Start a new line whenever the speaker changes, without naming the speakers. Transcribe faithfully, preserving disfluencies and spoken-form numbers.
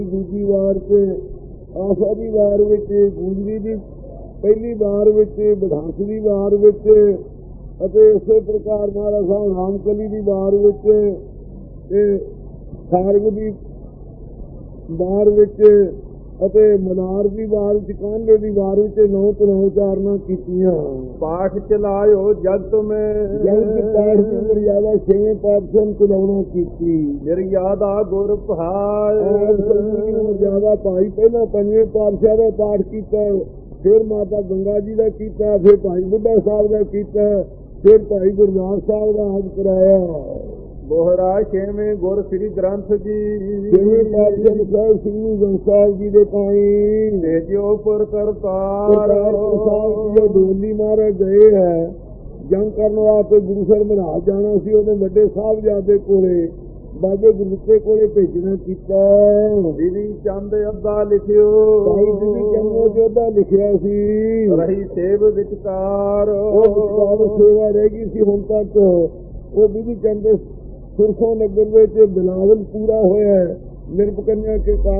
ਦੂਜੀ ਵਾਰ ਤੇ ਆਸਾ ਦੀ ਵਾਰ ਵਿੱਚ, ਗੂੰਜਰੀ ਦੀ ਪਹਿਲੀ ਵਾਰ ਵਿੱਚ, ਬਿਧਾਂਸ ਦੀ ਵਾਰ ਵਿੱਚ, ਅਤੇ ਇਸੇ ਪ੍ਰਕਾਰ ਮਹਾਰਾਜ ਸਾਹਿਬ ਰਾਮਕਲੀ ਦੀ ਵਾਰ ਵਿੱਚ ਤੇ ਸਾਰਗ ਦੀ ਵਾਰ ਵਿੱਚ ਅਤੇ ਮਨਾਰ ਦੀ ਵਾਰ ਵਿੱਚ, ਕਾਂਡੇ ਦੀ ਵਾਰ ਵਿੱਚ ਨੌ ਤੋਂ ਨੌ ਚਾਰਨਾ ਕੀਤੀਆਂ।
ਪਾਠ ਚਲਾਇਓ ਜਗਤ ਮੈਂ
ਜਗਤ ਪਾਠ ਦੀ ਮਰਿਆਦਾ ਛੇਵੇਂ ਪਾਤਸ਼ਾਹ ਨੇ ਚਲਾਉਣਾ ਕੀਤੀ।
ਨਿਰਯਾਦਾ ਗੁਰ ਭਾਇ
ਮਰਿਆਦਾ ਭਾਈ ਪਹਿਲਾਂ ਪੰਜਵੇਂ ਪਾਤਸ਼ਾਹ ਦਾ ਪਾਠ ਕੀਤਾ, ਫਿਰ ਮਾਤਾ ਗੰਗਾ ਜੀ ਦਾ ਕੀਤਾ, ਫਿਰ ਭਾਈ ਬੁੱਢਾ ਸਾਹਿਬ ਦਾ ਕੀਤਾ, ਫਿਰ ਭਾਈ ਗੁਰਦਾਸ ਸਾਹਿਬ ਦਾ ਆਦ ਕਰਾਇਆ।
ਬੋਹਰਾ ਛੇਵੇਂ ਗੁਰ ਸ੍ਰੀ ਗ੍ਰੰਥ ਜੀ
ਛੇਵੇਂ ਪਾਤਸ਼ਾਹ ਸਾਹਿਬ ਸ੍ਰੀ ਗ੍ਰੰਥ ਸਾਹਿਬ ਜੀ ਦੇ ਪਾਈ
ਭੇਜਿਓ ਪੁਰ ਕਰਤਾਰ
ਸਾਹਿਬ ਡੋਲੀ ਮਾਰੇ ਗਏ ਹੈ। ਜੰਗ ਕਰਨ ਵਾਸਤੇ ਗੁਰੂ ਸਾਹਿਬ ਮਹਾਰਾਜ ਜਾਣਾ ਸੀ, ਉਹਨੇ ਵੱਡੇ ਸਾਹਿਬਜ਼ਾਦੇ ਕੋਲੇ ਬਾਬੇ ਗੁਰਦਿੱਤੇ ਕੋਲੇ ਭੇਜਣਾ ਕੀਤਾ।
ਬਿਧੀ ਚੰਦ ਅੱਧਾ ਲਿਖਿਓ,
ਭਾਈ ਬਿਧੀ ਚੰਦ ਨੇ ਅੱਧਾ ਲਿਖਿਆ ਸੀ।
ਰਹੀ ਸੇਵ ਵਿਚਕਾਰ,
ਉਹ ਵਿਚਕਾਰ ਸੇਵਾ ਰਹਿ ਗਈ ਸੀ ਹੁਣ ਤੱਕ। ਉਹ ਬਿਧੀ ਚੰਦ ਸੁਰਖੋਂ ਨਗਰ ਵਿੱਚ ਬਿਲਾਵਲ ਪੂਰਾ ਹੋਇਆ ਨਿਰਪਕਨਿਆ ਕੇ